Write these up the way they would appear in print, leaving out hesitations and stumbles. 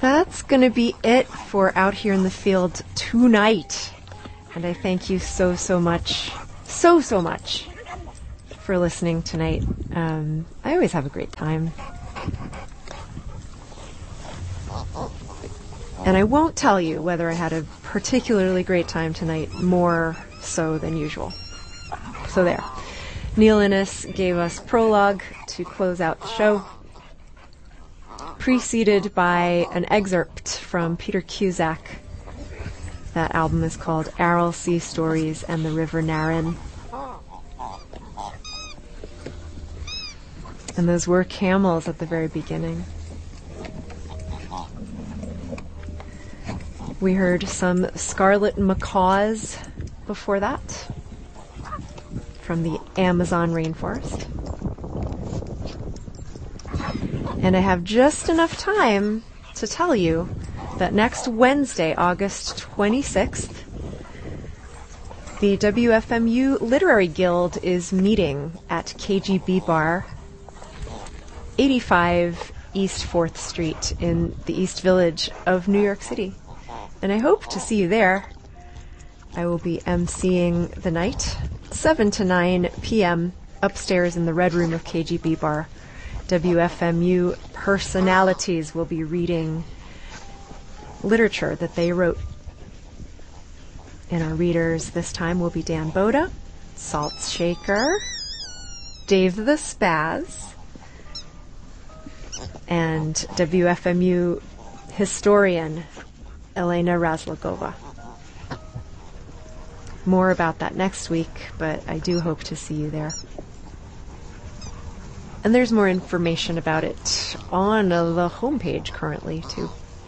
That's going to be it for Out Here in the Field tonight. And I thank you so much, so much for listening tonight. I always have a great time. And I won't tell you whether I had a particularly great time tonight, more so than usual. So there. Neil Innes gave us Prologue to close out the show, preceded by an excerpt from Peter Cusack. That album is called Aral Sea Stories and the River Narran. And those were camels at the very beginning. We heard some Scarlet Macaws before that, from the Amazon rainforest. And I have just enough time to tell you that next Wednesday, August 26th, the WFMU Literary Guild is meeting at KGB Bar, 85 East 4th Street in the East Village of New York City. And I hope to see you there. I will be emceeing the night, 7 to 9 p.m., upstairs in the Red Room of KGB Bar. WFMU personalities will be reading literature that they wrote. And our readers this time will be Dan Boda, Salt Shaker, Dave the Spaz, and WFMU historian Elena Razlogova. More about that next week, but I do hope to see you there. And there's more information about it on the homepage currently, too.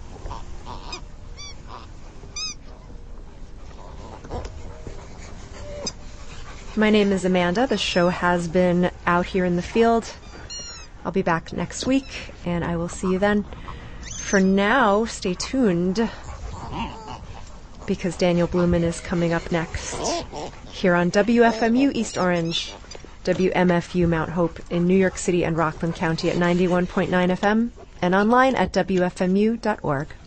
My name is Amanda. The show has been Out Here in the Field. I'll be back next week, and I will see you then. For now, stay tuned, because Daniel Blumen is coming up next here on WFMU East Orange, WMFU Mount Hope in New York City and Rockland County at 91.9 FM, and online at WFMU.org.